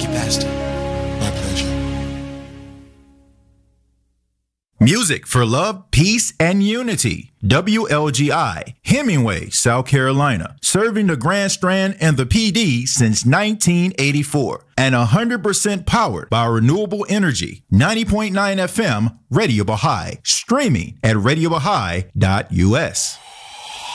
you, Pastor. My pleasure. Music for love, peace, and unity. WLGI, Hemingway, South Carolina. Serving the Grand Strand and the PD since 1984. And 100% powered by renewable energy. 90.9 FM, Radio Baha'i. Streaming at RadioBaha'i.us.